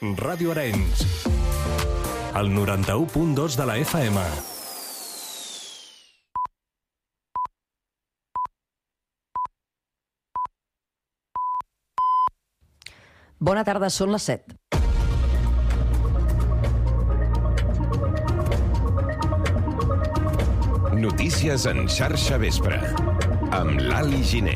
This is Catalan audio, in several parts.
Ràdio Arenys, el 91.2 de la FM. Bona tarda, són les 7. Notícies en xarxa vespre, amb l'Ali Giner.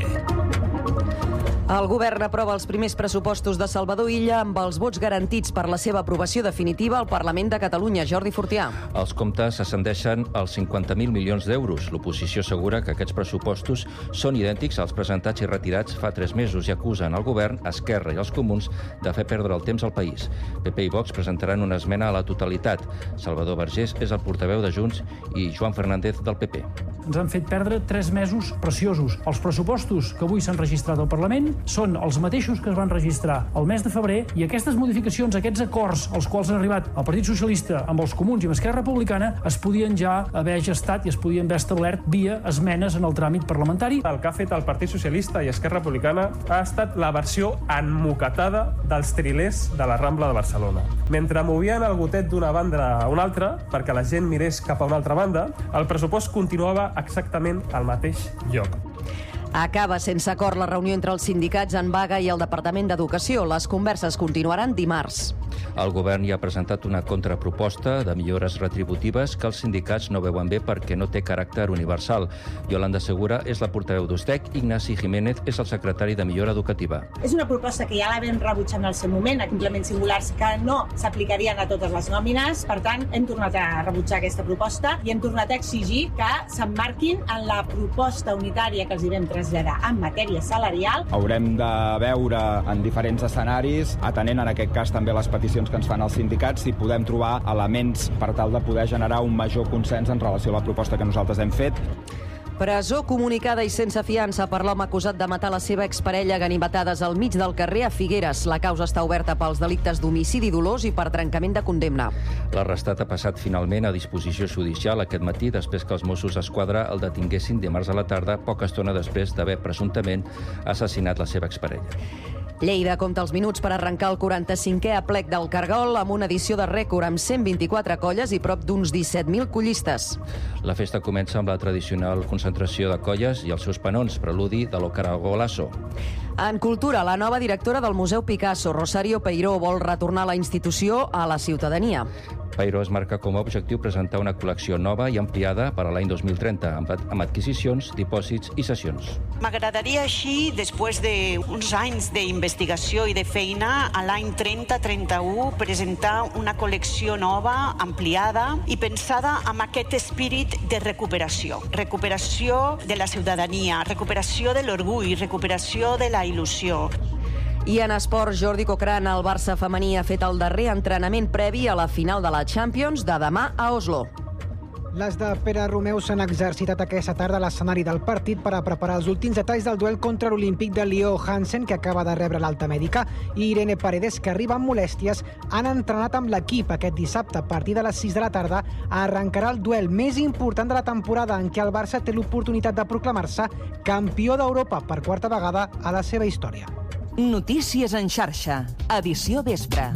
El govern aprova els primers pressupostos de Salvador Illa amb els vots garantits per la seva aprovació definitiva al Parlament de Catalunya. Jordi Fortià. Els comptes ascendeixen als 50.000 milions d'euros. L'oposició assegura que aquests pressupostos són idèntics als presentats i retirats fa 3 mesos i acusen el govern, Esquerra i els comuns de fer perdre el temps al país. PP i Vox presentaran una esmena a la totalitat. Salvador Vergés és el portaveu de Junts i Joan Fernández del PP. Ens han fet perdre 3 mesos preciosos. Els pressupostos que avui s'han registrat al Parlament són els mateixos que es van registrar el mes de febrer i aquestes modificacions, aquests acords als quals han arribat el Partit Socialista amb els comuns i amb Esquerra Republicana es podien ja haver gestat i es podien haver establert via esmenes en el tràmit parlamentari. El que ha fet el Partit Socialista i Esquerra Republicana ha estat la versió emmoquetada dels trilers de la Rambla de Barcelona. Mentre movien el gotet d'una banda a una altra, perquè la gent mirés cap a una altra banda, el pressupost continuava exactament al mateix lloc. Acaba sense acord la reunió entre els sindicats en vaga i el Departament d'Educació. Les converses continuaran dimarts. El govern ja ha presentat una contraproposta de millores retributives que els sindicats no veuen bé perquè no té caràcter universal. Yolanda Segura és la portaveu d'Ustec, Ignasi Jiménez és el secretari de Millora Educativa. És una proposta que ja la vam rebutjar en el seu moment, a complements singulars que no s'aplicarien a totes les nòmines. Per tant, hem tornat a rebutjar aquesta proposta i hem tornat a exigir que s'emmarquin en la proposta unitària que els hi vam traslladar en matèria salarial. Haurem de veure en diferents escenaris, atenent en aquest cas també les peticions que ens fan els sindicats, si podem trobar elements per tal de poder generar un major consens en relació a la proposta que nosaltres hem fet. Presó comunicada i sense fiança per l'home acusat de matar la seva exparella a ganivetades al mig del carrer a Figueres. La causa està oberta pels delictes d'homicidi dolós i per trencament de condemna. L'arrestat ha passat finalment a disposició judicial aquest matí després que els Mossos d'Esquadra el detinguessin dimarts a la tarda, poca estona després d'haver presumptament assassinat la seva exparella. Lleida compta els minuts per arrencar el 45è aplec del Cargol amb una edició de rècord amb 124 colles i prop d'uns 17.000 collistes. La festa comença amb la tradicional concentració de colles i els seus penons, preludi de l'Ocaragolasso. En cultura, la nova directora del Museu Picasso, Rosario Peiró, vol retornar la institució a la ciutadania. Peiró es marca com a objectiu presentar una col·lecció nova i ampliada per a l'any 2030, amb adquisicions, dipòsits i sessions. M'agradaria així, després d'uns anys d'investigació i de feina, a l'any 30-31 presentar una col·lecció nova, ampliada i pensada amb aquest espírit de recuperació. Recuperació de la ciutadania, recuperació de l'orgull, recuperació de la il·lusió. I en esport, Jordi Cochrane, el Barça femení ha fet el darrer entrenament previ a la final de la Champions de demà a Oslo. Les de Pere Romeu s'han exercitat aquesta tarda a l'escenari del partit per a preparar els últims detalls del duel contra l'Olímpic de Lió. Hansen, que acaba de rebre l'alta mèdica, i Irene Paredes, que arriba amb molèsties, han entrenat amb l'equip. Aquest dissabte, a partir de les 6 de la tarda, arrencarà el duel més important de la temporada en què el Barça té l'oportunitat de proclamar-se campió d'Europa per quarta vegada a la seva història. Notícies en xarxa, edició vespre.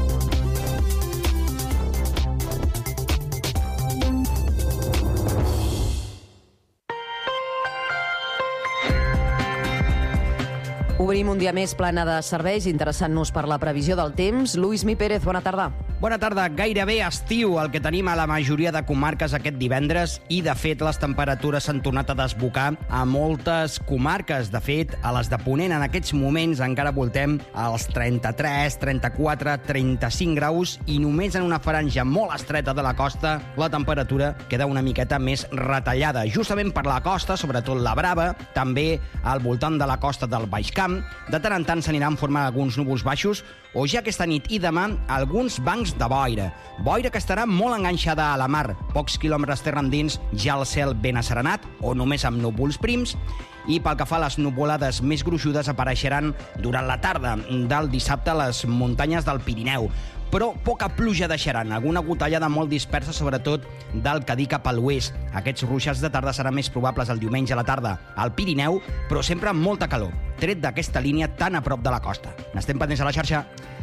Obrim un dia més plana de serveis, interessant-nos per la previsió del temps. Luis Mi Pérez, bona tarda. Bona tarda. Gairebé estiu el que tenim a la majoria de comarques aquest divendres i, de fet, les temperatures s'han tornat a desbocar a moltes comarques. De fet, a les de Ponent en aquests moments encara voltem als 33, 34, 35 graus i només en una franja molt estreta de la costa la temperatura queda una miqueta més retallada. Justament per la costa, sobretot la Brava, també al voltant de la costa del Baix Camp, de tant en tant s'aniran formant alguns núvols baixos o ja aquesta nit i demà alguns bancs de boira. Boira que estarà molt enganxada a la mar, pocs quilòmetres terra endins, ja el cel ben asserenat o només amb núvols prims, i pel que fa a les nuvolades més gruixudes apareixeran durant la tarda del dissabte a les muntanyes del Pirineu. Però poca pluja deixaran, alguna gotellada molt dispersa, sobretot del Cadí cap a l'oest. Aquests ruixats de tarda seran més probables el diumenge a la tarda al Pirineu, però sempre amb molta calor, tret d'aquesta línia tan a prop de la costa. N'estem pendents a la xarxa.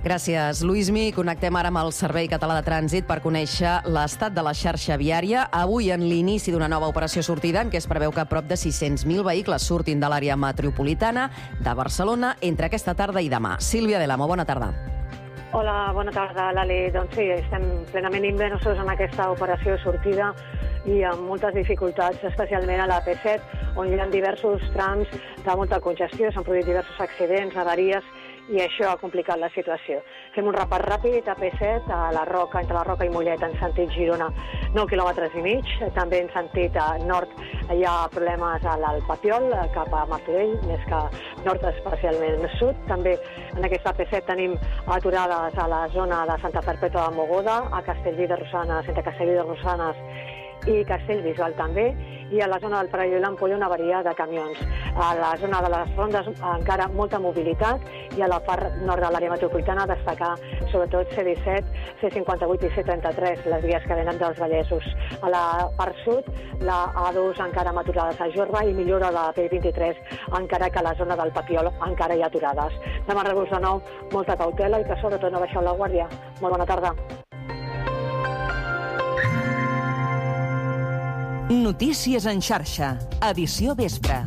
Gràcies, Luismi. Connectem ara amb el Servei Català de Trànsit per conèixer l'estat de la xarxa viària. Avui, en l'inici d'una nova operació sortida, en què es preveu que prop de 600.000 vehicles surtin de l'àrea metropolitana de Barcelona entre aquesta tarda i demà. Sílvia Delamo, bona tarda. Hola, bona tarda, Lali. Doncs sí, estem plenament immersos en aquesta operació de sortida i amb moltes dificultats, especialment a la P7, on hi ha diversos trams de molta congestió, s'han produït diversos accidents, avaries, i això ha complicat la situació. Fem un repàs ràpid a P7, a la Roca, entre la Roca i Mollet, en sentit Girona, 9,5 quilòmetres. També en sentit nord hi ha problemes al Papiol, cap a Martorell, més que nord, especialment sud. També en aquesta P7 tenim aturades a la zona de Santa Perpètua de Mogoda, a Castellví de Rosanes, entre Castellví de Rosanes i Castellbisbal també, i a la zona del Parell i l'Ampolla una avaria de camions. A la zona de les Rondes encara molta mobilitat, i a la part nord de l'àrea metropolitana destacar sobretot C-17, C-58 i C-33, les vies que venen dels Vallesos. A la part sud, la A2 encara amb aturades a Jorba i millora la P23, encara que a la zona del Papiol encara hi ha aturades. Demano-vos de nou molta cautela i que sobretot no baixeu la guàrdia. Molt bona tarda. Notícies en xarxa, edició vespre.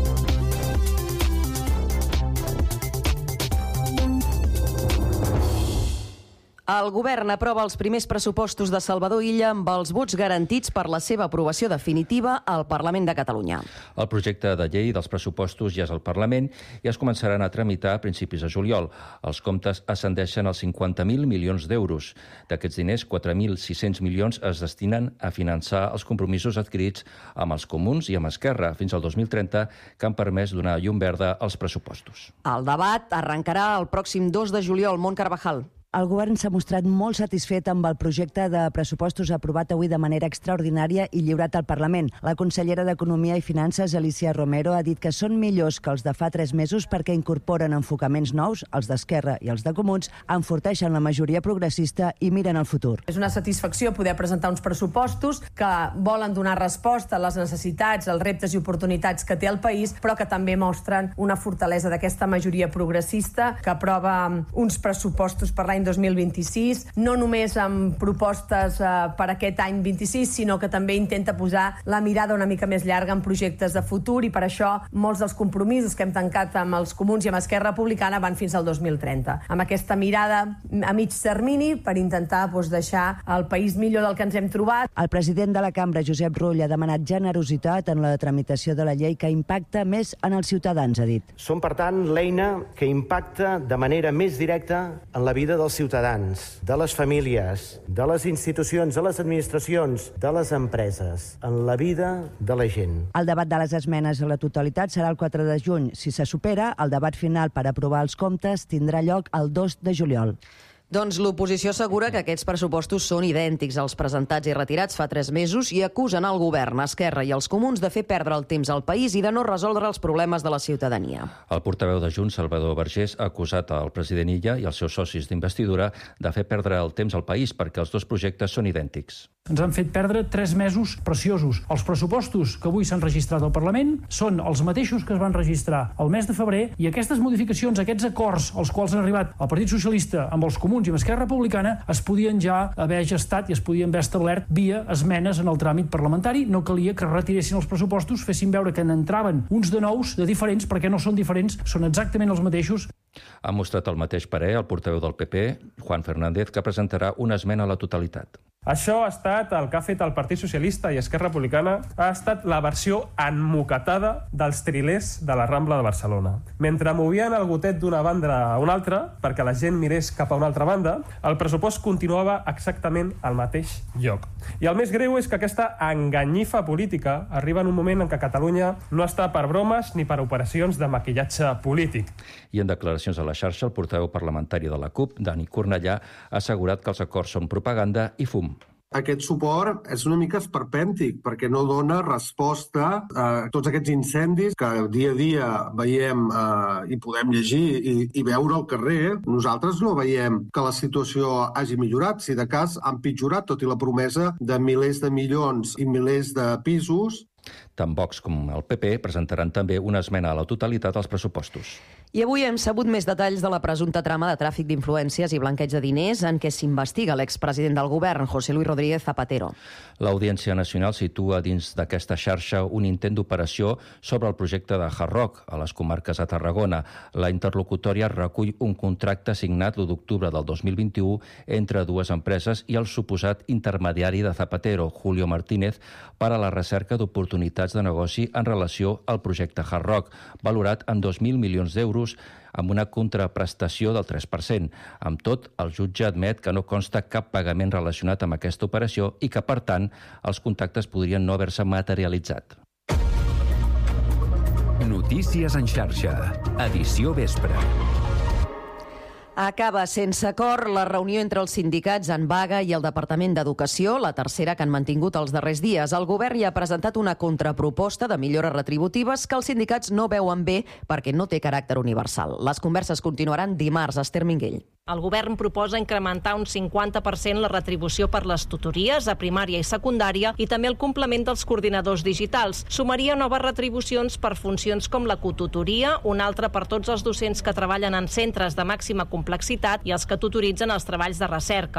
El govern aprova els primers pressupostos de Salvador Illa amb els vots garantits per la seva aprovació definitiva al Parlament de Catalunya. El projecte de llei dels pressupostos ja és al Parlament i es començaran a tramitar a principis de juliol. Els comptes ascendeixen als 50.000 milions d'euros. D'aquests diners, 4.600 milions es destinen a finançar els compromisos adquirits amb els comuns i amb Esquerra fins al 2030, que han permès donar llum verda als pressupostos. El debat arrencarà el pròxim 2 de juliol. Mont Carvajal. El govern s'ha mostrat molt satisfet amb el projecte de pressupostos aprovat avui de manera extraordinària i lliurat al Parlament. La consellera d'Economia i Finances, Alicia Romero, ha dit que són millors que els de fa 3 mesos perquè incorporen enfocaments nous, els d'Esquerra i els de Comuns, enforteixen la majoria progressista i miren al futur. És una satisfacció poder presentar uns pressupostos que volen donar resposta a les necessitats, als reptes i oportunitats que té el país, però que també mostren una fortalesa d'aquesta majoria progressista que aprova uns pressupostos per l'any 2026, no només amb propostes per aquest any 26, sinó que també intenta posar la mirada una mica més llarga en projectes de futur, i per això molts dels compromisos que hem tancat amb els comuns i amb Esquerra Republicana van fins al 2030. Amb aquesta mirada a mig termini per intentar deixar el país millor del que ens hem trobat. El president de la Cambra, Josep Rull, ha demanat generositat en la tramitació de la llei que impacta més en els ciutadans, ha dit. Són, per tant, l'eina que impacta de manera més directa en la vida dels ciutadans, de les famílies, de les institucions, de les administracions, de les empreses, en la vida de la gent. El debat de les esmenes a la totalitat serà el 4 de juny. Si se supera, el debat final per aprovar els comptes tindrà lloc el 2 de juliol. Doncs l'oposició assegura que aquests pressupostos són idèntics als presentats i retirats fa 3 mesos i acusen el govern, Esquerra i els comuns de fer perdre el temps al país i de no resoldre els problemes de la ciutadania. El portaveu de Junts, Salvador Vergés, ha acusat el president Illa i els seus socis d'investidura de fer perdre el temps al país perquè els dos projectes són idèntics. Ens han fet perdre 3 mesos preciosos. Els pressupostos que avui s'han registrat al Parlament són els mateixos que es van registrar el mes de febrer, i aquestes modificacions, aquests acords als quals han arribat el Partit Socialista amb els comuns i amb Esquerra Republicana es podien ja haver gestat i es podien haver establert via esmenes en el tràmit parlamentari. No calia que retiressin els pressupostos, fessin veure que n'entraven uns de nous, de diferents, perquè no són diferents, són exactament els mateixos. Ha mostrat el mateix parer el portaveu del PP, Juan Fernández, que presentarà una esmena a la totalitat. Això ha estat el que ha fet el Partit Socialista i Esquerra Republicana, ha estat la versió emmocatada dels trilers de la Rambla de Barcelona. Mentre movien el gotet d'una banda a una altra, perquè la gent mirés cap a una altra banda, el pressupost continuava exactament al mateix lloc. I el més greu és que aquesta enganyifa política arriba en un moment en què Catalunya no està per bromes ni per operacions de maquillatge polític. I en declaracions a la xarxa, el portaveu parlamentari de la CUP, Dani Cornellà, ha assegurat que els acords són propaganda i fum. Aquest suport és una mica esperpèntic perquè no dona resposta a tots aquests incendis que dia a dia veiem i podem llegir i veure al carrer. Nosaltres no veiem que la situació hagi millorat, si de cas ha empitjorat, tot i la promesa de milers de milions i milers de pisos. Tant Vox com el PP presentaran també una esmena a la totalitat als pressupostos. I avui hem sabut més detalls de la presumpta trama de tràfic d'influències i blanqueig de diners en què s'investiga l'expresident del govern, José Luis Rodríguez Zapatero. L'Audiència Nacional situa dins d'aquesta xarxa un intent d'operació sobre el projecte de Hard Rock a les comarques de Tarragona. La interlocutòria recull un contracte signat l'1 d'octubre del 2021 entre dues empreses i el suposat intermediari de Zapatero, Julio Martínez, per a la recerca d'oportunitats de negoci en relació al projecte Hard Rock, valorat en 2.000 milions d'euros amb una contraprestació del 3%. Amb tot, el jutge admet que no consta cap pagament relacionat amb aquesta operació i que, per tant, els contactes podrien no haver-se materialitzat. Notícies en xarxa, edició vespre. Acaba sense acord la reunió entre els sindicats en vaga i el Departament d'Educació, la tercera que han mantingut els darrers dies. El govern hi ha presentat una contraproposta de millores retributives que els sindicats no veuen bé perquè no té caràcter universal. Les converses continuaran dimarts. Esther Minguell. El govern proposa incrementar un 50% la retribució per les tutories a primària i secundària i també el complement dels coordinadors digitals. Sumaria noves retribucions per funcions com la cotutoria, una altra per tots els docents que treballen en centres de màxima complexitat i els que tutoritzen els treballs de recerca.